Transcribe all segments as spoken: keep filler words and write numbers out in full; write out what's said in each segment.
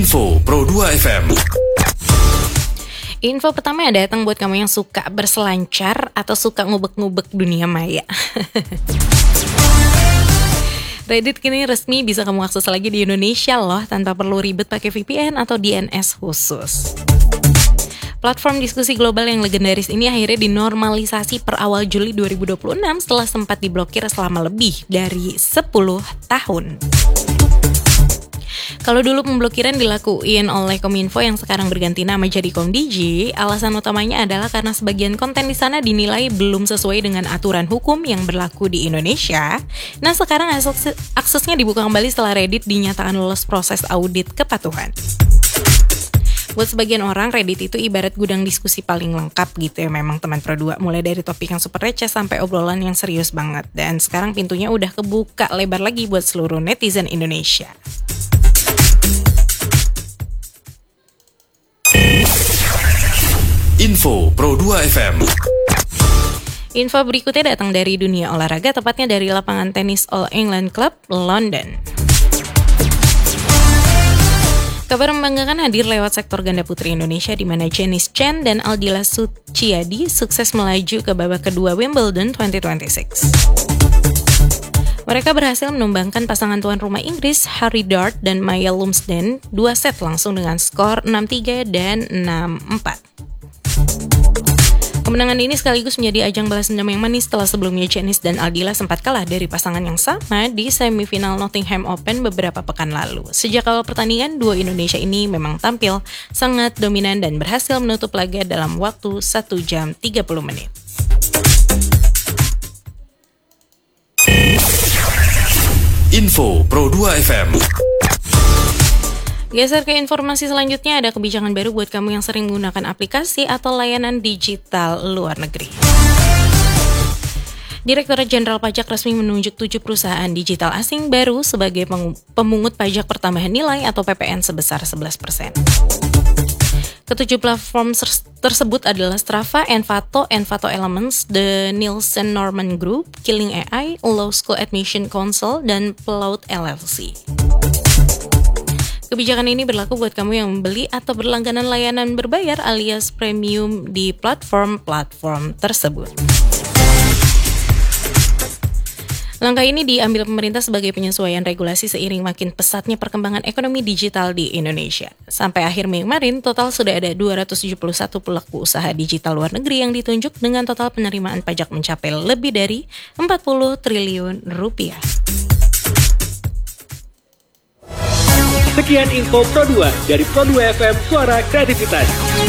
Info Pro dua F M. Info pertama datang buat kamu yang suka berselancar atau suka ngubek-ngubek dunia maya. Reddit kini resmi bisa kamu akses lagi di Indonesia loh, tanpa perlu ribet pakai V P N atau D N S khusus. Platform diskusi global yang legendaris ini akhirnya dinormalisasi per awal Juli dua ribu dua puluh enam setelah sempat diblokir selama lebih dari sepuluh tahun. Kalau dulu pemblokiran dilakuin oleh Kominfo yang sekarang berganti nama jadi Komdigi, alasan utamanya adalah karena sebagian konten di sana dinilai belum sesuai dengan aturan hukum yang berlaku di Indonesia. Nah, sekarang akses, aksesnya dibuka kembali setelah Reddit dinyatakan lolos proses audit kepatuhan. Buat sebagian orang, Reddit itu ibarat gudang diskusi paling lengkap gitu ya memang teman Pro dua. Mulai dari topik yang super receh sampai obrolan yang serius banget. Dan sekarang pintunya udah kebuka lebar lagi buat seluruh netizen Indonesia. Info Pro dua F M. Info berikutnya datang dari dunia olahraga, tepatnya dari lapangan tenis All England Club, London. Kabar membanggakan hadir lewat sektor ganda putri Indonesia di mana Janice Chen dan Aldila Suciadi sukses melaju ke babak kedua Wimbledon dua ribu dua puluh enam. Mereka berhasil menumbangkan pasangan tuan rumah Inggris Harry Dart dan Maya Lumsden dua set langsung dengan skor enam tiga dan enam empat. Kemenangan ini sekaligus menjadi ajang balas dendam yang manis setelah sebelumnya Janice dan Aldila sempat kalah dari pasangan yang sama di semifinal Nottingham Open beberapa pekan lalu. Sejak awal pertandingan, dua Indonesia ini memang tampil sangat dominan dan berhasil menutup laga dalam waktu satu jam tiga puluh menit. Info Pro dua F M. Geser ke informasi selanjutnya, ada kebijakan baru buat kamu yang sering menggunakan aplikasi atau layanan digital luar negeri. Direktorat Jenderal Pajak resmi menunjuk tujuh perusahaan digital asing baru sebagai pemungut pajak pertambahan nilai atau P P N sebesar sebelas persen. Ketujuh platform tersebut adalah Strava, Envato, Envato Elements, The Nielsen Norman Group, Killing A I, Law School Admission Council, dan Plout L L C. Kebijakan ini berlaku buat kamu yang membeli atau berlangganan layanan berbayar alias premium di platform-platform tersebut. Langkah ini diambil pemerintah sebagai penyesuaian regulasi seiring makin pesatnya perkembangan ekonomi digital di Indonesia. Sampai akhir Mei kemarin, total sudah ada dua ratus tujuh puluh satu pelaku usaha digital luar negeri yang ditunjuk dengan total penerimaan pajak mencapai lebih dari empat puluh triliun rupiah. Sekian info Pro dua dari Pro dua F M, suara kreativitas.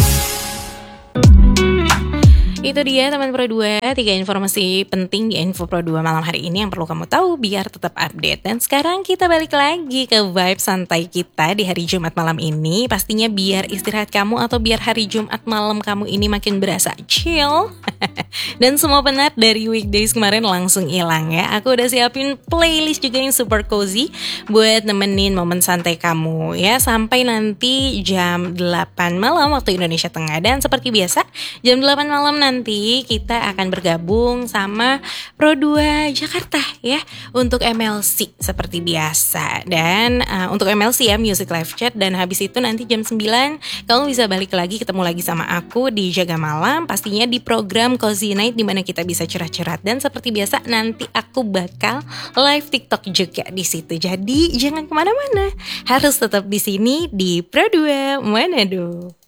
Itu dia teman Pro dua, tiga informasi penting di Info Pro dua malam hari ini yang perlu kamu tahu biar tetap update. Dan sekarang kita balik lagi ke vibe santai kita di hari Jumat malam ini. Pastinya biar istirahat kamu atau biar hari Jumat malam kamu ini makin berasa chill. Dan semua penat dari weekdays kemarin langsung hilang ya. Aku udah siapin playlist juga yang super cozy buat nemenin momen santai kamu ya. Sampai nanti jam delapan malam waktu Indonesia Tengah. Dan seperti biasa jam delapan malam nanti Nanti kita akan bergabung sama Pro dua Jakarta ya untuk M L C seperti biasa. Dan uh, untuk M L C ya Music Live Chat. Dan habis itu nanti jam sembilan kamu bisa balik lagi ketemu lagi sama aku di Jaga Malam. Pastinya di program Cozy Night di mana kita bisa curhat-curhat. Dan seperti biasa nanti aku bakal live TikTok juga di situ. Jadi jangan kemana-mana, harus tetap di sini di Pro dua Manado.